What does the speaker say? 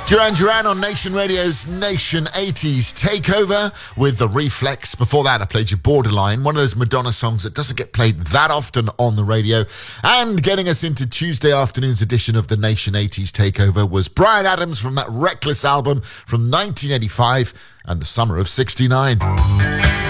Duran Duran on Nation Radio's Nation 80s Takeover with The Reflex. Before that, I played you Borderline, one of those Madonna songs that doesn't get played that often on the radio. And getting us into Tuesday afternoon's edition of the Nation 80s Takeover was Bryan Adams from that Reckless album from 1985 and the summer of '69.